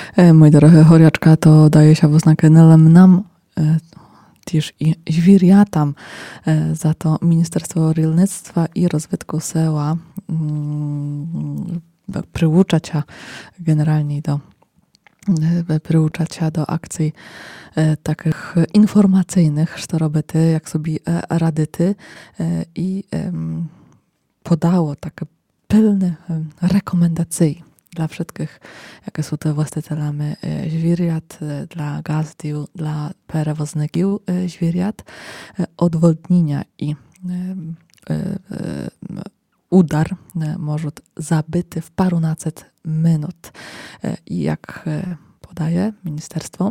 Мої дорогі горячка, то дається в ознаки не лише нам, тіж і звірятам. За то Міністерство рільництва і розвитку села приучacza generalnie do akcji takich informacyjnych, co robicie, jak sobie radyty i podało takie pełne rekomendacje dla wszystkich, jakie są te właścicielami zwierząt, dla gazdów, dla przewozników zwierząt, odwodnienia i udar może zabyty w parunaset minut. I jak podaje ministerstwo,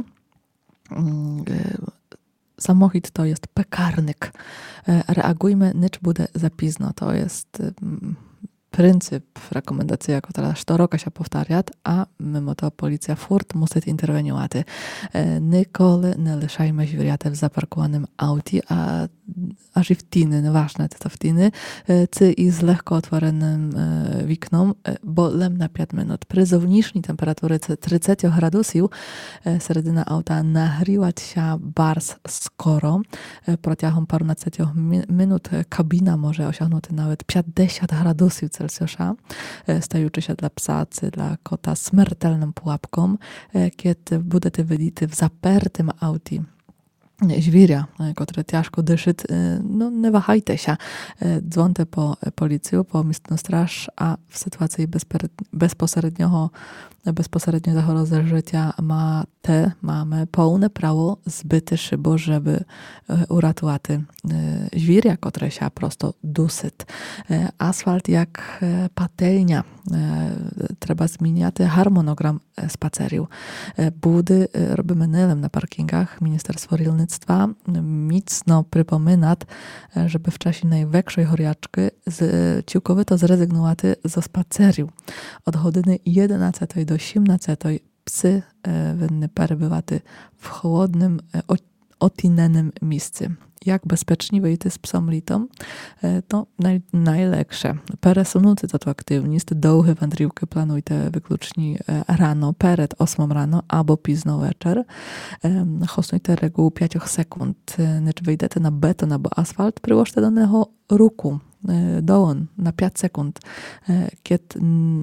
samochód to jest pekarnik. Reagujmy, nicz bude za późno. To jest pryncyp rekomendacja, która sztoroka się powtarza, a mimo to policja furt musi interweniować. Nikoли не лишаймо звірята в запаркованому ауті, аж і в тіни, неважно, це в тіни, це із легко отвореним вікном, бо лем на 5 минут. При зовнішній температурі це 30 градусів, середина аута нагріватися барс скоро. Протягом парунадцять минут кабіна може осягнути навіть 50 градусів Celsjusza, стаючися для psa czy dla kota śmiertelną pułapką, kiedy будете видіти в запертим ауті звіря, котре тяжко дишить, no nie wahajcie się, dzwoncie po policję, po mістну straż, a w sytuacji bezpośrednio zagrożenia życia mamy pełne prawo zbyty szybko, żeby uratować zwierzę, które się prosto dusyć. Asfalt jak patelnia. Trzeba zmieniać harmonogram spacerów. Budy robimy nylem na parkingach. Ministerstwo Rolnictwa mocno przypomina, żeby w czasie największej horjaczki całkowicie zrezygnować ze spacerów. Od godziny 11 do 18 psy winny przebywać w chłodnym, otinionym miejscu. Jak bezpiecznie wyjść z psom litą, to najlepsze. Przesunący to aktywність, długie wędrówki planujcie wyklucznie rano, przed 8 rano, albo późno wieczór. Hosnujcie reguł 5 sekund. Nicz wyjdziecie na beton albo asfalt, przyłożcie do niego ruku, dołon na 5 sekund. Kiedy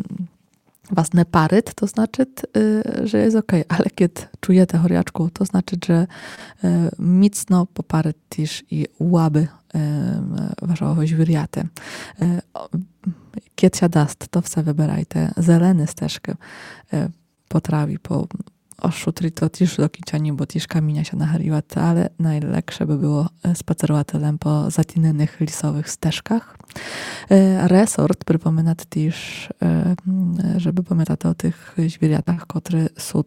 was nie paryt, to znaczy, że jest okej, ale kiedy czujecie horjaczku, to znaczy, że mocno poparyt też i łaby waszego zwierjaty. Kiedy się dast, to wse wybierajcie zelene ścieżki po trawie, po oszutry, to też do kiciani, bo też kamienia się nachariła, ale najlepsze by było spacerować po zatinionych lisowych ścieżkach. Resort przypomina też, żeby pamiętać o tych zwierzętach, które są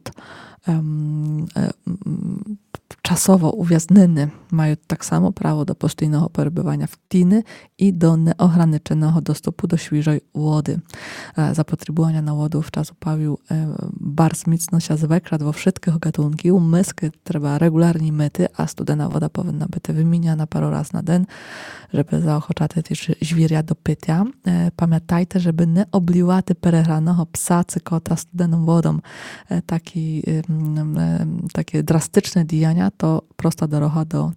czasowo uwięzione, mają tak samo prawo do postійnego przebywania w tiny i do nieograniczonego dostępu do świeżej wody. Zapotrzebowanie na wodę w czasu pawiu bardzo mocno się zwiększa we wszystkich gatunkach. Myski trzeba regularnie myć, a studena woda powinna być wymieniana parę razy na dzień, żeby zaochoczać też zwierzę do picia. Pamiętajcie, żeby nie obliwać peregranego psa czy kota studeną wodą. Takie drastyczne działania to prosta droga do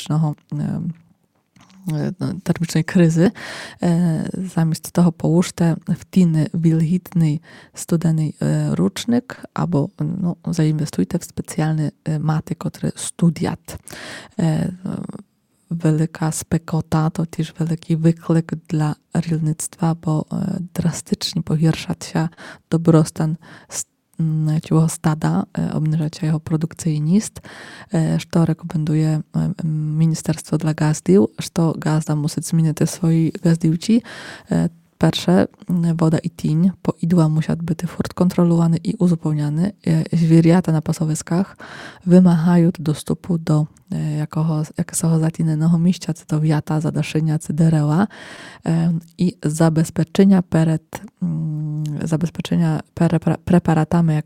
termicznej kryzy. Zamiast tego połóżcie w tiny wilgitny studený rucznik, albo zainwestujcie w specjalne maty, które studiat. Wielka spekota to też wielki wyklik dla rolnictwa, bo drastycznie pogarsza się dobrostan ciągłego stada, obniża się jego produkcyjność, co rekomenduje Ministerstwo dla Gazdów, że gazda musi zmienić swoje gazdówki. Pierwsze, woda i tień po idła muszą być furt kontrolowane i uzupełniane. Zwierzęta na pasowiskach wymagają dostępu do jakiegoś zatinionego miejsca, czy to wiata, zadaszynia, czy dereła i zabezpieczenia preparatami, jak